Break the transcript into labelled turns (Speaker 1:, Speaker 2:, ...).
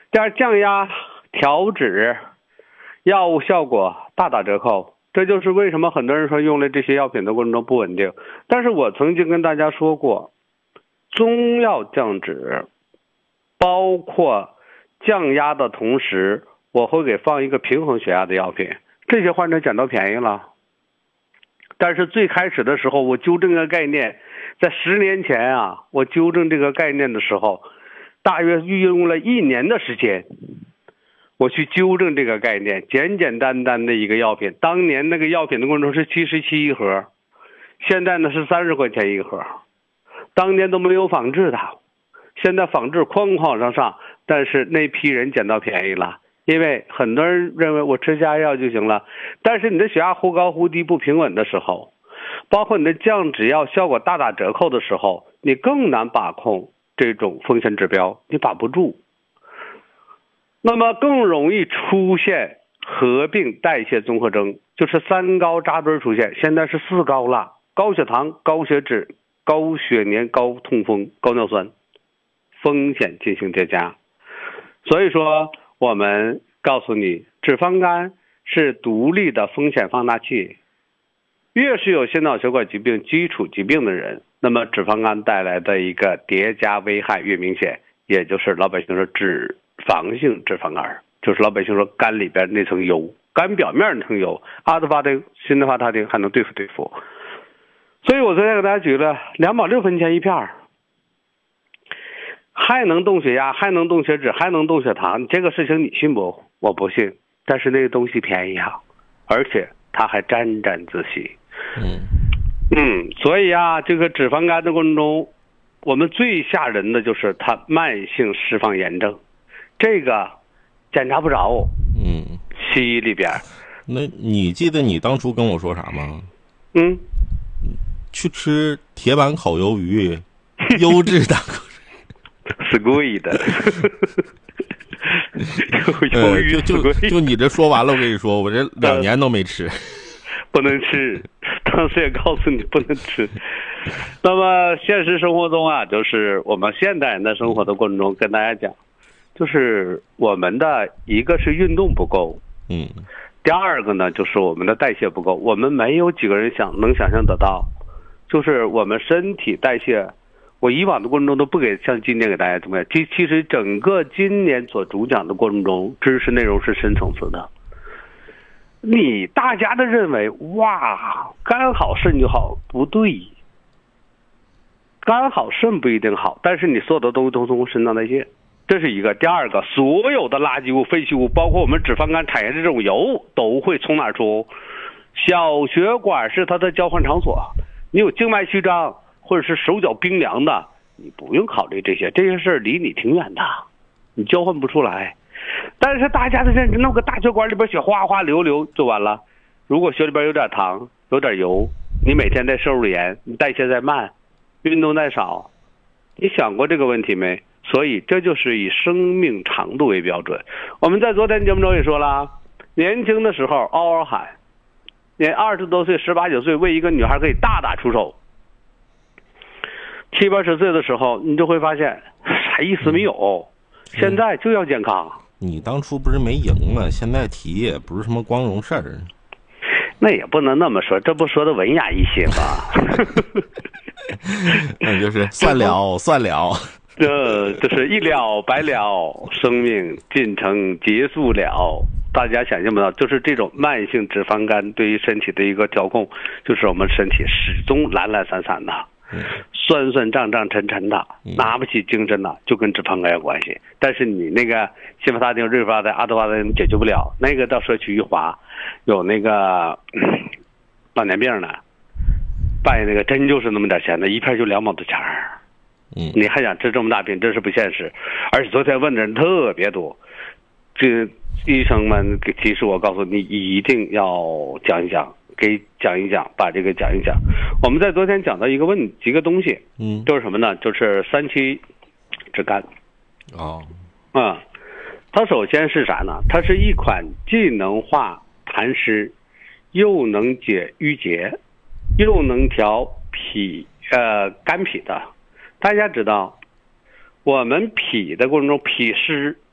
Speaker 1: 第二，降压调脂药物效果大打折扣，这就是为什么很多人说用了这些药品的过程中不稳定。但是我曾经跟大家说过，中药降脂包括降压的同时，我会给放一个平衡血压的药品，这些患者捡到便宜了。但是最开始的时候，我纠正个概念，在10年前啊，我纠正这个概念的时候，大约运用了1年的时间，我去纠正这个概念，简简单单的一个药品。当年那个药品的过程中是77一盒，现在呢是30块钱一盒。当年都没有仿制的，现在仿制哐哐上，但是那批人捡到便宜了。因为很多人认为我吃下药就行了，但是你的血压忽高忽低不平稳的时候，包括你的降脂药效果大打折扣的时候，你更难把控这种风险指标，你把不住，那么更容易出现合并代谢综合征，就是3高扎堆出现，现在是4高了：高血糖、高血脂、高血粘、高痛风、高尿酸，风险进行叠加。所以说我们告诉你，脂肪肝是独立的风险放大器，越是有心脑血管疾病基础疾病的人，那么脂肪肝带来的一个叠加危害越明显，也就是老百姓说脂肪性脂肪肝，就是老百姓说肝里边那层油，肝表面那层油，阿德法汀、辛德法他汀还能对付。所以我昨天给大家举了2毛6分钱一片，还能动血压，还能动血脂，还能动血糖，这个事情你信不？我不信。但是那个东西便宜啊，而且它还沾沾自喜。所以啊，这个脂肪肝的过程中，我们最吓人的就是它慢性释放炎症，这个检查不着。西医里边。
Speaker 2: 那你记得你当初跟我说啥吗？去吃铁板烤鱿鱼，优质大口水。
Speaker 1: 是贵的。
Speaker 2: 就你这说完了，我跟你说，我这2年都没吃。
Speaker 1: 不能吃，当时也告诉你不能吃。那么现实生活中啊，就是我们现代人的生活的过程中，跟大家讲，就是我们的一个是运动不够，第二个呢就是我们的代谢不够。我们没有几个人能想象得到，就是我们身体代谢，我以往的过程中都不给像今年给大家怎么样。其实整个今年所主讲的过程中，知识内容是深层次的。大家的认为，哇，肝好肾就好，不对，肝好肾不一定好，但是你所有的东西都从肾脏代谢，这是一个。第二个，所有的垃圾物、废弃物，包括我们脂肪肝产生这种油，都会从哪儿出？小血管是它的交换场所。你有静脉曲张或者是手脚冰凉的，你不用考虑这些事儿离你挺远的，你交换不出来。但是大家的认知，那个大血管里边血哗哗流就完了。如果血里边有点糖、有点油，你每天在摄入盐，你代谢再慢，运动再少，你想过这个问题没？所以这就是以生命长度为标准。我们在昨天节目中也说了，年轻的时候嗷嗷喊，你20多岁、18、19岁为一个女孩可以大打出手，70、80岁的时候你就会发现啥意思没有。现在就要健康。
Speaker 2: 你当初不是没赢吗？现在提也不是什么光荣事儿。
Speaker 1: 那也不能那么说，这不说的文雅一些吗？
Speaker 2: 那就是算了，
Speaker 1: 这就是一了百了，生命进程结束了。大家想象不到，就是这种慢性脂肪肝对于身体的一个调控，就是我们身体始终懒懒散散的，酸酸胀胀沉沉的，拿不起精神的，就跟脂肪肝有关系。但是你那个辛法他汀、瑞法的、阿德法的解决不了，那个到社区一滑，有那个老年病的，办那个真就是那么点钱的，一片就2毛的钱儿。你还想治这么大病，真是不现实。而且昨天问的人特别多，这医生们其实我告诉你，一定要讲一讲。把这个讲一讲。我们在昨天讲到一个东西，就是什么呢？就是3七脂肝。它首先是啥呢？它是一款既能化痰湿，又能解淤结，又能调肝脾的。大家知道，我们脾的过程中，脾湿